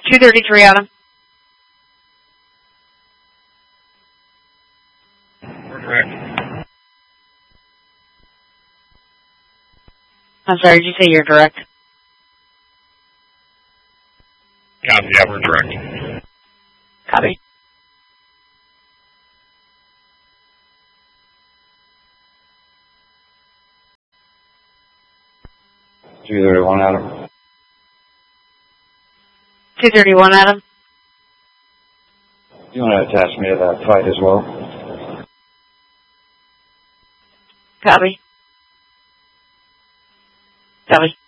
233, Adam. We're direct. I'm sorry, did you say you're direct? Yeah, we're direct. Copy. Adam. 231, Adam. You want to attach me to that fight as well? Copy. Copy.